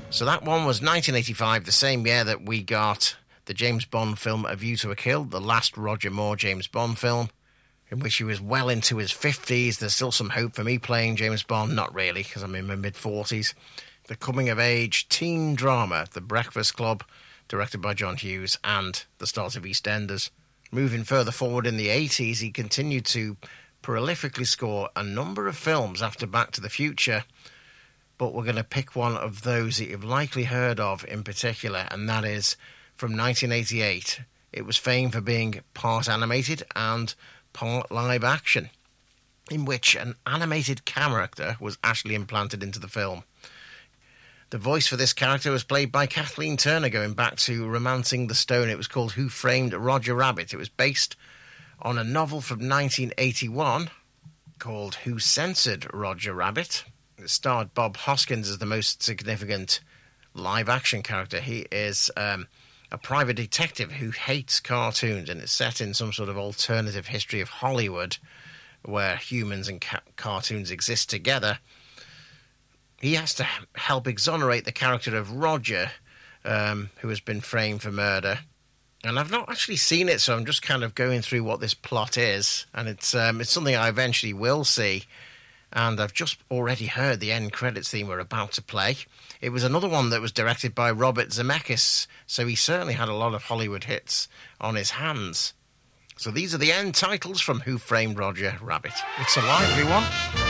So that one was 1985, the same year that we got the James Bond film A View to a Kill, the last Roger Moore James Bond film, in which he was well into his 50s. There's still some hope for me playing James Bond. Not really, because I'm in my mid-40s. The coming-of-age teen drama, The Breakfast Club, directed by John Hughes, and the start of EastEnders. Moving further forward in the 80s, he continued to prolifically score a number of films after Back to the Future, but we're going to pick one of those that you've likely heard of in particular, and that is from 1988. It was famed for being part animated and part live action, in which an animated character was actually implanted into the film. The voice for this character was played by Kathleen Turner, going back to Romancing the Stone. It was called Who Framed Roger Rabbit. It was based on a novel from 1981 called Who Censored Roger Rabbit. It starred Bob Hoskins as the most significant live-action character. He is a private detective who hates cartoons, and it's set in some sort of alternative history of Hollywood where humans and cartoons exist together. He has to help exonerate the character of Roger, who has been framed for murder. And I've not actually seen it, so I'm just kind of going through what this plot is, and it's something I eventually will see. And I've just already heard the end credits theme we're about to play. It was another one that was directed by Robert Zemeckis, so he certainly had a lot of Hollywood hits on his hands. So these are the end titles from Who Framed Roger Rabbit. It's a lively one.